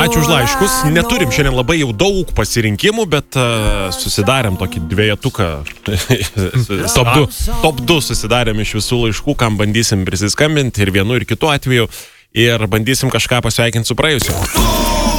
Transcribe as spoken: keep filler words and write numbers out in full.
Ačiū už laiškus. Neturim šiandien labai jau daug pasirinkimų, bet uh, susidarėm tokį dviejetuką. top, du, top du susidarėm iš visų laiškų, kam bandysim prisiskambinti ir vienu ir kitu atveju. Ir bandysim kažką pasveikinti su praėjusiu.